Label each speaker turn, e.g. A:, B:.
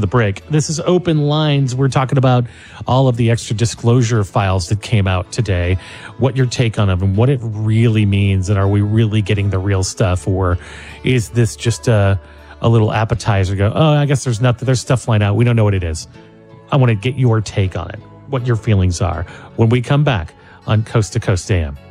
A: the break. This is Open Lines. We're talking about all of the extra disclosure files that came out today, what your take on them and what it really means. And are we really getting the real stuff, or is this just a little appetizer? Go, oh, I guess there's nothing. There's stuff flying out. We don't know what it is. I want to get your take on it, what your feelings are when we come back on Coast to Coast AM.